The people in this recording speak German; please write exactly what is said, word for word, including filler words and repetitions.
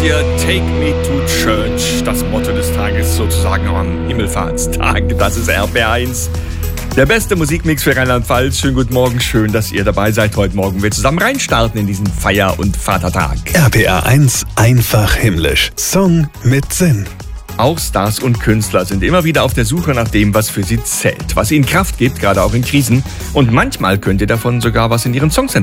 hier Take Me to Church, das Motto des Tages sozusagen am Himmelfahrtstag. Das ist R P R eins. Der beste Musikmix für Rheinland-Pfalz. Schönen guten Morgen, schön, dass ihr dabei seid heute Morgen. Wir zusammen reinstarten in diesen Feier- und Vatertag. R P R eins, einfach himmlisch. Song mit Sinn. Auch Stars und Künstler sind immer wieder auf der Suche nach dem, was für sie zählt, was ihnen Kraft gibt, gerade auch in Krisen. Und manchmal könnt ihr davon sogar was in ihren Songs